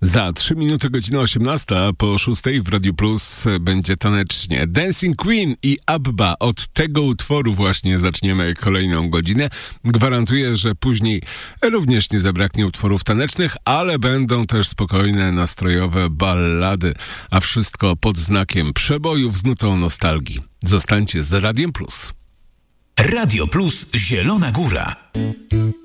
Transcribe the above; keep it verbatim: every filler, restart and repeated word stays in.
Za trzy minuty godzina osiemnasta, po szóstej w Radiu Plus będzie tanecznie. Dancing Queen i Abba. Od tego utworu właśnie zaczniemy kolejną godzinę. Gwarantuję, że później również nie zabraknie utworów tanecznych, ale będą też spokojne, nastrojowe ballady, a wszystko pod znakiem przebojów z nutą nostalgii. Zostańcie z Radiem Plus. Radio Plus Zielona Góra.